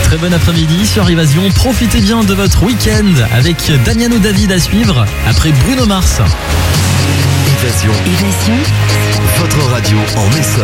Très bon après-midi sur Évasion. Profitez bien de votre week-end avec Damiano David à suivre après Bruno Mars. Évasion, votre radio en message.